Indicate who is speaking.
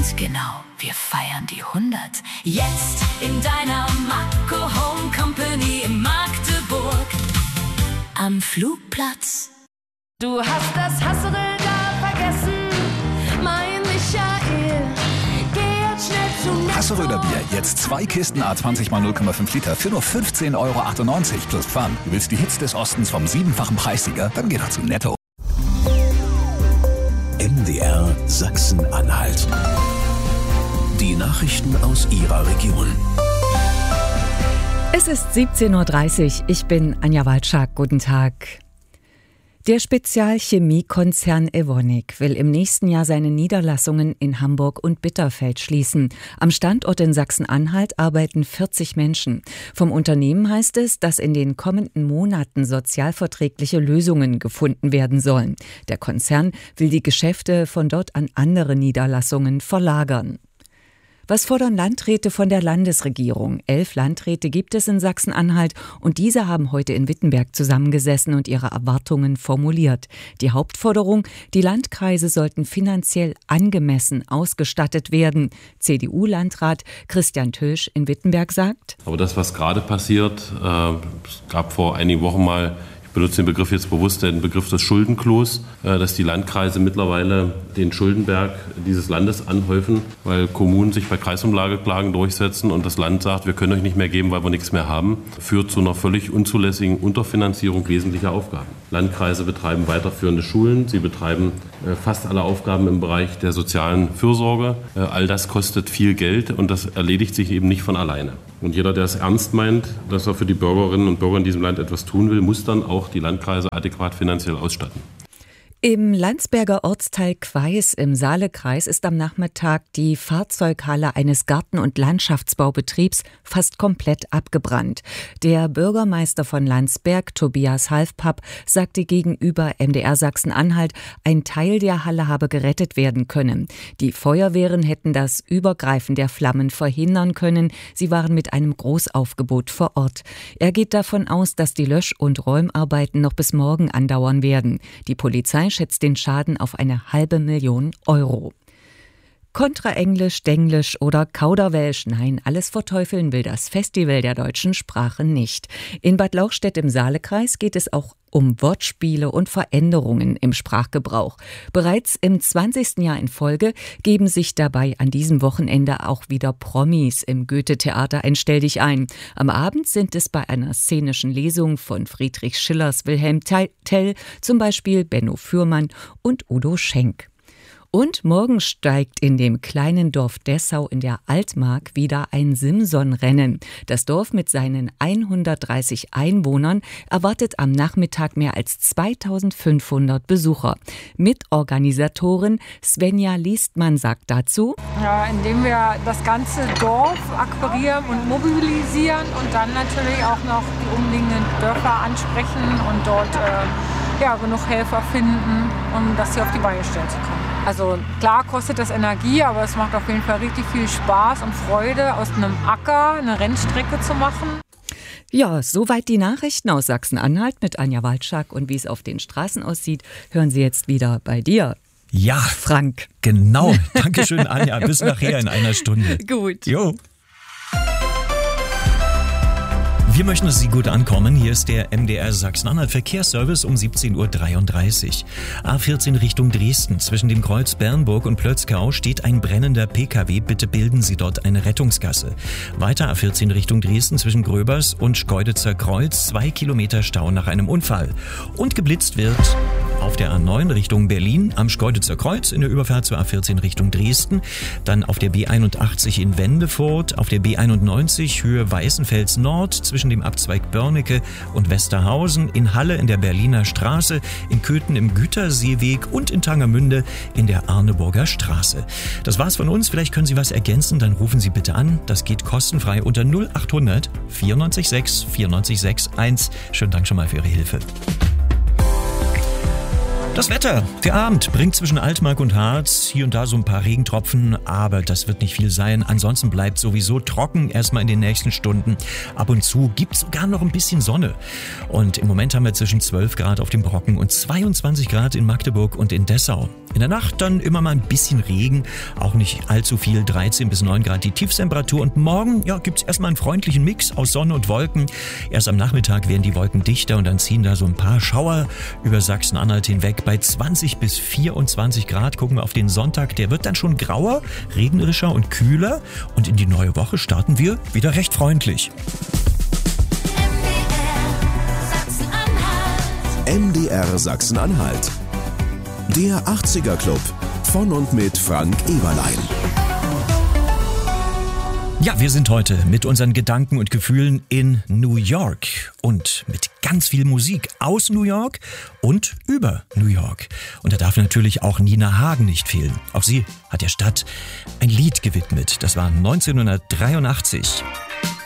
Speaker 1: ganz genau, wir feiern die 100. Jetzt in deiner Makro Home Company in Magdeburg am Flugplatz.
Speaker 2: Du hast das Hasseröder vergessen, mein Michael. Geh jetzt schnell zu Netto.
Speaker 3: Hasseröder Bier, jetzt 2 Kisten A20 x 0,5 Liter für nur 15,98 € plus Pfand. Du willst die Hits des Ostens vom 7-fachen Preissieger? Dann geh doch zu Netto.
Speaker 4: MDR Sachsen-Anhalt. Die Nachrichten aus Ihrer Region.
Speaker 5: Es ist 17:30 Uhr. Ich bin Anja Walczak. Guten Tag. Der Spezialchemiekonzern Evonik will im nächsten Jahr seine Niederlassungen in Hamburg und Bitterfeld schließen. Am Standort in Sachsen-Anhalt arbeiten 40 Menschen. Vom Unternehmen heißt es, dass in den kommenden Monaten sozialverträgliche Lösungen gefunden werden sollen. Der Konzern will die Geschäfte von dort an andere Niederlassungen verlagern. Was fordern Landräte von der Landesregierung? 11 Landräte gibt es in Sachsen-Anhalt und diese haben heute in Wittenberg zusammengesessen und ihre Erwartungen formuliert. Die Hauptforderung: Die Landkreise sollten finanziell angemessen ausgestattet werden. CDU-Landrat Christian Tösch in Wittenberg sagt:
Speaker 6: Aber das, was gerade passiert, es gab vor einigen Wochen mal, ich benutze den Begriff jetzt bewusst, den Begriff des Schuldenklos, dass die Landkreise mittlerweile den Schuldenberg dieses Landes anhäufen, weil Kommunen sich bei Kreisumlageklagen durchsetzen und das Land sagt, wir können euch nicht mehr geben, weil wir nichts mehr haben, führt zu einer völlig unzulässigen Unterfinanzierung wesentlicher Aufgaben. Landkreise betreiben weiterführende Schulen, sie betreiben fast alle Aufgaben im Bereich der sozialen Fürsorge. All das kostet viel Geld und das erledigt sich eben nicht von alleine. Und jeder, der es ernst meint, dass er für die Bürgerinnen und Bürger in diesem Land etwas tun will, muss dann auch die Landkreise adäquat finanziell ausstatten.
Speaker 5: Im Landsberger Ortsteil Queis im Saalekreis ist am Nachmittag die Fahrzeughalle eines Garten- und Landschaftsbaubetriebs fast komplett abgebrannt. Der Bürgermeister von Landsberg, Tobias Halfpapp, sagte gegenüber MDR Sachsen-Anhalt, ein Teil der Halle habe gerettet werden können. Die Feuerwehren hätten das Übergreifen der Flammen verhindern können. Sie waren mit einem Großaufgebot vor Ort. Er geht davon aus, dass die Lösch- und Räumarbeiten noch bis morgen andauern werden. Die Polizei schätzt den Schaden auf 500.000 €. Kontraenglisch, Denglisch oder Kauderwelsch, nein, alles verteufeln will das Festival der deutschen Sprache nicht. In Bad Lauchstädt im Saalekreis geht es auch um Wortspiele und Veränderungen im Sprachgebrauch. Bereits im 20. Jahr in Folge geben sich dabei an diesem Wochenende auch wieder Promis im Goethe-Theater ein Stell dich ein. Am Abend sind es bei einer szenischen Lesung von Friedrich Schillers Wilhelm Tell zum Beispiel Benno Fürmann und Udo Schenk. Und morgen steigt in dem kleinen Dorf Dessau in der Altmark wieder ein Simson-Rennen. Das Dorf mit seinen 130 Einwohnern erwartet am Nachmittag mehr als 2500 Besucher. Mitorganisatorin Svenja Liestmann sagt dazu:
Speaker 7: Ja, indem wir das ganze Dorf akquirieren und mobilisieren und dann natürlich auch noch die umliegenden Dörfer ansprechen und dort genug Helfer finden, um das hier auf die Beine stellen zu können. Also klar kostet das Energie, aber es macht auf jeden Fall richtig viel Spaß und Freude, aus einem Acker eine Rennstrecke zu machen.
Speaker 5: Ja, soweit die Nachrichten aus Sachsen-Anhalt mit Anja Walczak. Und wie es auf den Straßen aussieht, hören Sie jetzt wieder bei dir.
Speaker 8: Ja,
Speaker 5: Frank.
Speaker 8: Genau. Dankeschön, Anja. Bis nachher in einer Stunde.
Speaker 5: Gut.
Speaker 8: Jo. Wir möchten, dass Sie gut ankommen. Hier ist der MDR Sachsen-Anhalt Verkehrsservice um 17:33 Uhr. A14 Richtung Dresden. Zwischen dem Kreuz Bernburg und Plötzkau steht ein brennender PKW. Bitte bilden Sie dort eine Rettungsgasse. Weiter A14 Richtung Dresden zwischen Gröbers und Schkeuditzer Kreuz. 2 Kilometer Stau nach einem Unfall. Und geblitzt wird auf der A9 Richtung Berlin am Schkeuditzer Kreuz in der Überfahrt zur A14 Richtung Dresden. Dann auf der B81 in Wendefurt. Auf der B91 Höhe Weißenfels Nord zwischen dem Abzweig Börnecke und Westerhausen, in Halle in der Berliner Straße, in Köthen im Güterseeweg und in Tangermünde in der Arneburger Straße. Das war's von uns. Vielleicht können Sie was ergänzen, dann rufen Sie bitte an. Das geht kostenfrei unter 0800 94 6 94 6 1. Schönen Dank schon mal für Ihre Hilfe. Das Wetter. Der Abend bringt zwischen Altmark und Harz hier und da so ein paar Regentropfen, aber das wird nicht viel sein. Ansonsten bleibt sowieso trocken erstmal in den nächsten Stunden. Ab und zu gibt es sogar noch ein bisschen Sonne. Und im Moment haben wir zwischen 12 Grad auf dem Brocken und 22 Grad in Magdeburg und in Dessau. In der Nacht dann immer mal ein bisschen Regen, auch nicht allzu viel, 13 bis 9 Grad die Tiefstemperatur. Und morgen gibt's erstmal einen freundlichen Mix aus Sonne und Wolken. Erst am Nachmittag werden die Wolken dichter und dann ziehen da so ein paar Schauer über Sachsen-Anhalt hinweg. Bei 20 bis 24 Grad gucken wir auf den Sonntag. Der wird dann schon grauer, regnerischer und kühler. Und in die neue Woche starten wir wieder recht freundlich.
Speaker 4: MDR Sachsen-Anhalt. Der 80er Club von und mit Frank Eberlein.
Speaker 8: Ja, wir sind heute mit unseren Gedanken und Gefühlen in New York und mit ganz viel Musik aus New York und über New York. Und da darf natürlich auch Nina Hagen nicht fehlen. Auch sie hat der Stadt ein Lied gewidmet. Das war 1983.